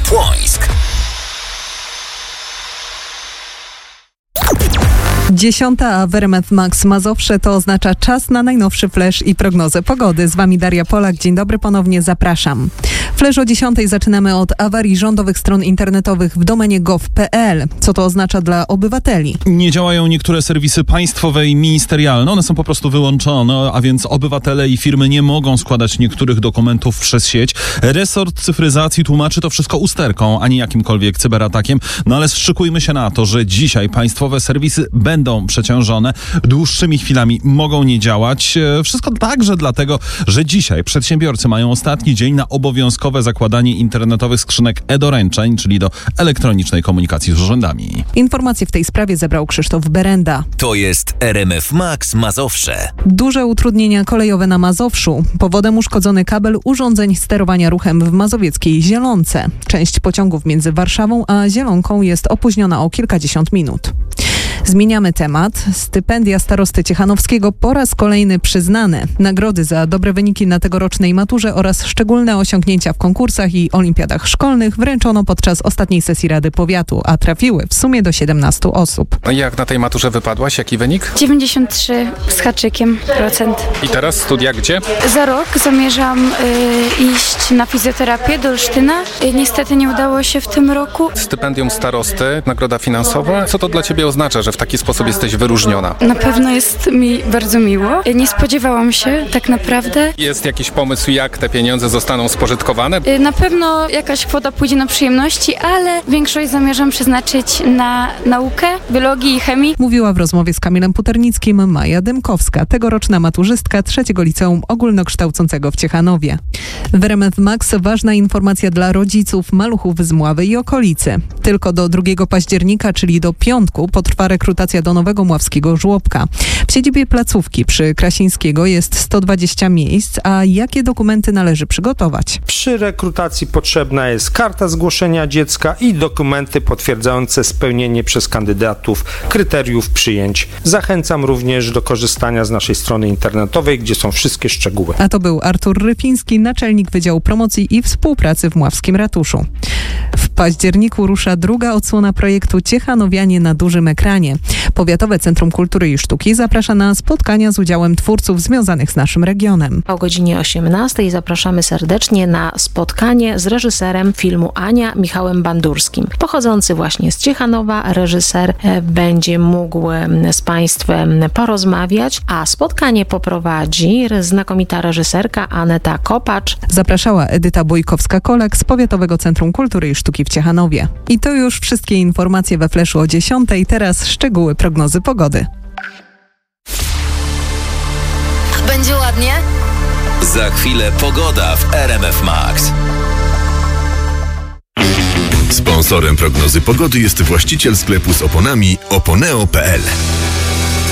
Płońsk. 10, a w RMF Max Mazowsze to oznacza czas na najnowszy flash i prognozę pogody. Z Wami Daria Polak. Dzień dobry ponownie, zapraszam. Flash o 10 zaczynamy od awarii rządowych stron internetowych w domenie gov.pl. Co to oznacza dla obywateli? Nie działają niektóre serwisy państwowe i ministerialne. One są po prostu wyłączone, a więc obywatele i firmy nie mogą składać niektórych dokumentów przez sieć. Resort cyfryzacji tłumaczy to wszystko usterką, a nie jakimkolwiek cyberatakiem. No ale szykujmy się na to, że dzisiaj państwowe serwisy będą przeciążone, dłuższymi chwilami mogą nie działać. Wszystko także dlatego, że dzisiaj przedsiębiorcy mają ostatni dzień na obowiązkowe zakładanie internetowych skrzynek e-doręczeń, czyli do elektronicznej komunikacji z urzędami. Informacje w tej sprawie zebrał Krzysztof Berenda. To jest RMF Max Mazowsze. Duże utrudnienia kolejowe na Mazowszu. Powodem uszkodzony kabel urządzeń sterowania ruchem w mazowieckiej Zielonce. Część pociągów między Warszawą a Zielonką jest opóźniona o kilkadziesiąt minut. Zmieniamy temat. Stypendia starosty ciechanowskiego po raz kolejny przyznane. Nagrody za dobre wyniki na tegorocznej maturze oraz szczególne osiągnięcia w konkursach i olimpiadach szkolnych wręczono podczas ostatniej sesji Rady Powiatu, a trafiły w sumie do 17 osób. No i jak na tej maturze wypadłaś? Jaki wynik? 93 z haczykiem procent. I teraz studia gdzie? Za rok zamierzam iść na fizjoterapię do Olsztyna. Niestety nie udało się w tym roku. Stypendium starosty, nagroda finansowa. Co to dla Ciebie oznacza, że w taki sposób jesteś wyróżniona? Na pewno jest mi bardzo miło. Nie spodziewałam się tak naprawdę. Jest jakiś pomysł, jak te pieniądze zostaną spożytkowane? Na pewno jakaś kwota pójdzie na przyjemności, ale większość zamierzam przeznaczyć na naukę, biologii i chemii. Mówiła w rozmowie z Kamilem Puternickim Maja Dymkowska, tegoroczna maturzystka 3. Liceum Ogólnokształcącego w Ciechanowie. W RMF Max ważna informacja dla rodziców maluchów z Mławy i okolicy. Tylko do 2 października, czyli do piątku, potrwa rekrutacja do nowego mławskiego żłobka. W siedzibie placówki przy Krasińskiego jest 120 miejsc, a jakie dokumenty należy przygotować? Przy rekrutacji potrzebna jest karta zgłoszenia dziecka i dokumenty potwierdzające spełnienie przez kandydatów kryteriów przyjęć. Zachęcam również do korzystania z naszej strony internetowej, gdzie są wszystkie szczegóły. A to był Artur Rypiński, naczelnik Wydziału Promocji i Współpracy w Mławskim Ratuszu. W październiku rusza druga odsłona projektu Ciechanowianie na dużym ekranie. Powiatowe Centrum Kultury i Sztuki zaprasza na spotkania z udziałem twórców związanych z naszym regionem. O godzinie 18 zapraszamy serdecznie na spotkanie z reżyserem filmu Ania, Michałem Bandurskim. Pochodzący właśnie z Ciechanowa, reżyser będzie mógł z Państwem porozmawiać, a spotkanie poprowadzi znakomita reżyserka Aneta Kopacz. Zapraszała Edyta Bojkowska-Kolek z Powiatowego Centrum Kultury i Sztuki w Ciechanowie. I to już wszystkie informacje we Flashu o 10. Teraz szczegóły prognozy pogody. Będzie ładnie? Za chwilę pogoda w RMF Max. Sponsorem prognozy pogody jest właściciel sklepu z oponami oponeo.pl.